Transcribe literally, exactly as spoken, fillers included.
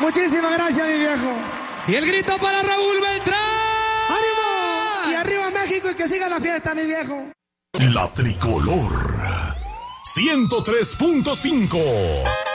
Muchísimas gracias, mi viejo. Y el grito para Raúl Beltrán. ¡Ánimo! Y arriba México y que siga la fiesta, mi viejo. La Tricolor ciento tres punto cinco.